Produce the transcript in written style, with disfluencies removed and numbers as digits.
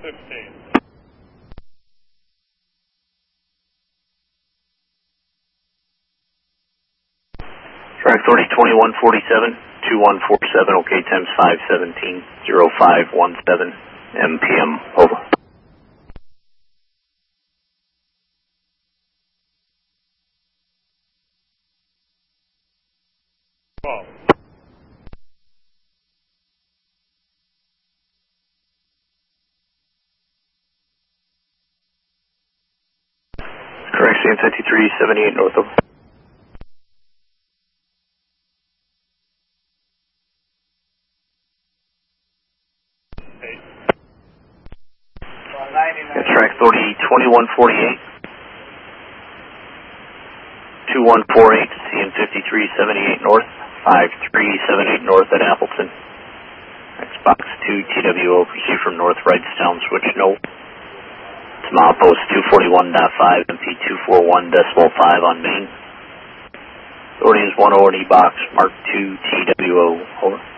16. Track authority 2147, 2147, OK, times 517, 0517, MPM, over. Correct, CN 5378 north of. Track authority 2148, 2148, CN 5378 north, 5378 north at Appleton. Xbox 2 TWO, proceed from north, Wrightstown, switch no. It's milepost 241.5, MP 241.5 on main. Authority is 10 at E-box, Mark 2 TWO, over.